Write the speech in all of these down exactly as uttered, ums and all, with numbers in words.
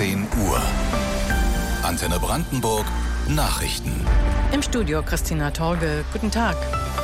zehn Uhr. Antenne Brandenburg Nachrichten. Im Studio Christina Torge. Guten Tag.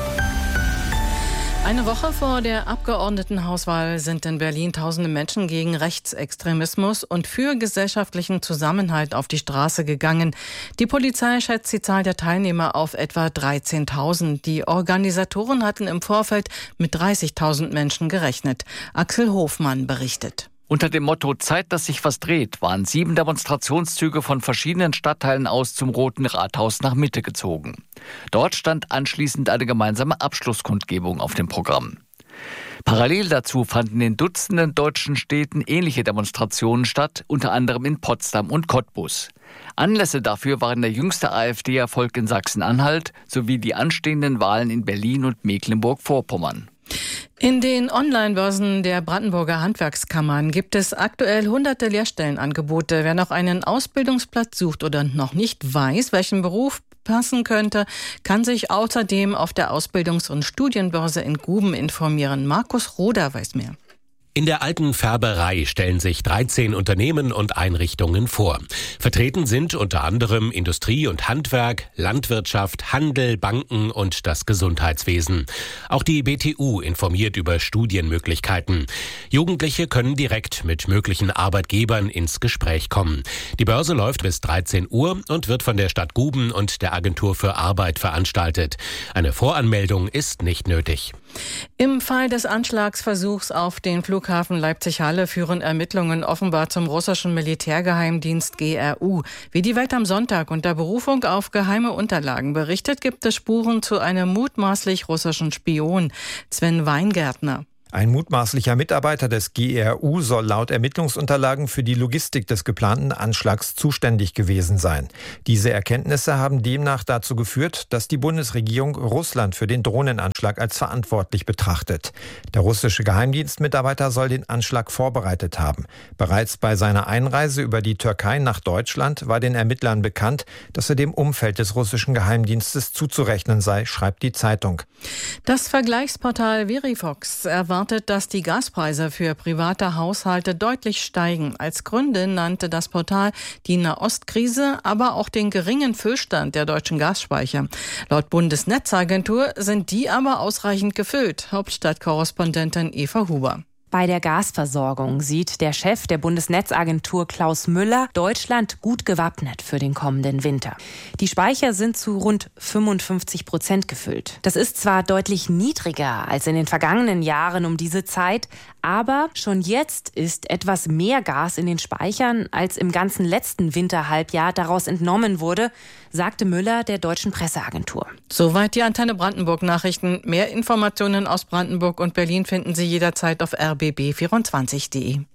Eine Woche vor der Abgeordnetenhauswahl sind in Berlin tausende Menschen gegen Rechtsextremismus und für gesellschaftlichen Zusammenhalt auf die Straße gegangen. Die Polizei schätzt die Zahl der Teilnehmer auf etwa dreizehntausend. Die Organisatoren hatten im Vorfeld mit dreißigtausend Menschen gerechnet. Axel Hofmann berichtet. Unter dem Motto »Zeit, dass sich was dreht« waren sieben Demonstrationszüge von verschiedenen Stadtteilen aus zum Roten Rathaus nach Mitte gezogen. Dort stand anschließend eine gemeinsame Abschlusskundgebung auf dem Programm. Parallel dazu fanden in Dutzenden deutschen Städten ähnliche Demonstrationen statt, unter anderem in Potsdam und Cottbus. Anlässe dafür waren der jüngste AfD-Erfolg in Sachsen-Anhalt sowie die anstehenden Wahlen in Berlin und Mecklenburg-Vorpommern. In den Online-Börsen der Brandenburger Handwerkskammern gibt es aktuell hunderte Lehrstellenangebote. Wer noch einen Ausbildungsplatz sucht oder noch nicht weiß, welchen Beruf passen könnte, kann sich außerdem auf der Ausbildungs- und Studienbörse in Guben informieren. Markus Roder weiß mehr. In der alten Färberei stellen sich dreizehn Unternehmen und Einrichtungen vor. Vertreten sind unter anderem Industrie und Handwerk, Landwirtschaft, Handel, Banken und das Gesundheitswesen. Auch die B T U informiert über Studienmöglichkeiten. Jugendliche können direkt mit möglichen Arbeitgebern ins Gespräch kommen. Die Börse läuft bis dreizehn Uhr und wird von der Stadt Guben und der Agentur für Arbeit veranstaltet. Eine Voranmeldung ist nicht nötig. Im Fall des Anschlagsversuchs auf den Flughafen Leipzig-Halle führen Ermittlungen offenbar zum russischen Militärgeheimdienst G R U. Wie die Welt am Sonntag unter Berufung auf geheime Unterlagen berichtet, gibt es Spuren zu einem mutmaßlich russischen Spion, Sven Weingärtner. Ein mutmaßlicher Mitarbeiter des G R U soll laut Ermittlungsunterlagen für die Logistik des geplanten Anschlags zuständig gewesen sein. Diese Erkenntnisse haben demnach dazu geführt, dass die Bundesregierung Russland für den Drohnenanschlag als verantwortlich betrachtet. Der russische Geheimdienstmitarbeiter soll den Anschlag vorbereitet haben. Bereits bei seiner Einreise über die Türkei nach Deutschland war den Ermittlern bekannt, dass er dem Umfeld des russischen Geheimdienstes zuzurechnen sei, schreibt die Zeitung. Das Vergleichsportal Verifox erwartet, dass die Gaspreise für private Haushalte deutlich steigen. Als Gründe nannte das Portal die Nahostkrise, aber auch den geringen Füllstand der deutschen Gasspeicher. Laut Bundesnetzagentur sind die aber ausreichend gefüllt. Hauptstadtkorrespondentin Eva Huber. Bei der Gasversorgung sieht der Chef der Bundesnetzagentur Klaus Müller Deutschland gut gewappnet für den kommenden Winter. Die Speicher sind zu rund fünfundfünfzig Prozent gefüllt. Das ist zwar deutlich niedriger als in den vergangenen Jahren um diese Zeit, aber schon jetzt ist etwas mehr Gas in den Speichern, als im ganzen letzten Winterhalbjahr daraus entnommen wurde, sagte Müller der Deutschen Presseagentur. Soweit die Antenne Brandenburg Nachrichten. Mehr Informationen aus Brandenburg und Berlin finden Sie jederzeit auf r b b vierundzwanzig punkt de.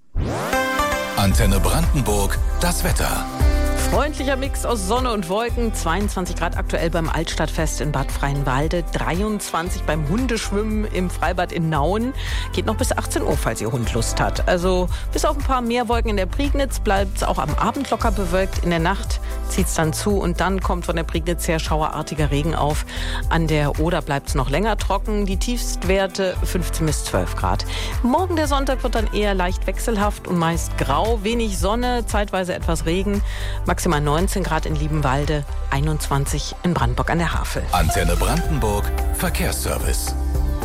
Antenne Brandenburg, das Wetter. Freundlicher Mix aus Sonne und Wolken, zweiundzwanzig Grad aktuell beim Altstadtfest in Bad Freienwalde, dreiundzwanzig beim Hundeschwimmen im Freibad in Nauen. Geht noch bis achtzehn Uhr, falls Ihr Hund Lust hat. Also bis auf ein paar mehr Wolken in der Prignitz bleibt es auch am Abend locker bewölkt. In der Nacht zieht es dann zu und dann kommt von der Prignitz her schauerartiger Regen auf. An der Oder bleibt es noch länger trocken. Die Tiefstwerte fünfzehn bis zwölf Grad. Morgen der Sonntag wird dann eher leicht wechselhaft und meist grau. Wenig Sonne, zeitweise etwas Regen. Maximal neunzehn Grad in Liebenwalde, einundzwanzig in Brandenburg an der Havel. Antenne Brandenburg, Verkehrsservice.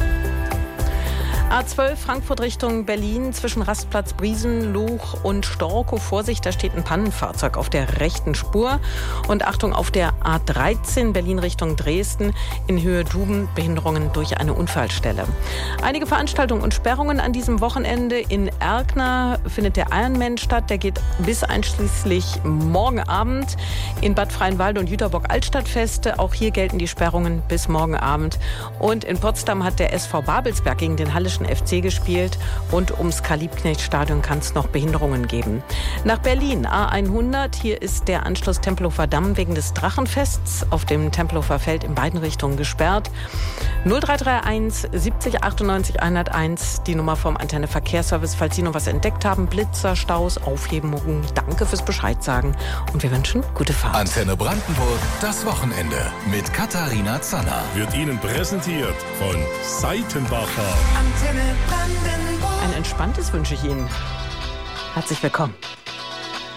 A zwölf Frankfurt Richtung Berlin zwischen Rastplatz Briesenluch und Storkow. Vorsicht, da steht ein Pannenfahrzeug auf der rechten Spur. Und Achtung, auf der A dreizehn Berlin Richtung Dresden in Höhe Duben Behinderungen durch eine Unfallstelle. Einige Veranstaltungen und Sperrungen an diesem Wochenende. In Erkner findet der Ironman statt. Der geht bis einschließlich morgen Abend. In Bad Freienwalde und Jüterbock Altstadtfeste. Auch hier gelten die Sperrungen bis morgen Abend. Und in Potsdam hat der S V Babelsberg gegen den Hallischen F C gespielt. Rund ums Karl-Liebknecht-Stadion kann es noch Behinderungen geben. Nach Berlin A hundert. Hier ist der Anschluss Tempelhofer Damm wegen des Drachenfests auf dem Tempelhofer Feld in beiden Richtungen gesperrt. null drei drei eins siebzig achtundneunzig hunderteins, die Nummer vom Antenne Verkehrsservice. Falls Sie noch was entdeckt haben, Blitzer, Staus, Aufhebungen, danke fürs Bescheid sagen. Und wir wünschen gute Fahrt. Antenne Brandenburg, das Wochenende mit Katharina Zanner. Wird Ihnen präsentiert von Seitenbacher. Ein entspanntes wünsche ich Ihnen. Herzlich willkommen.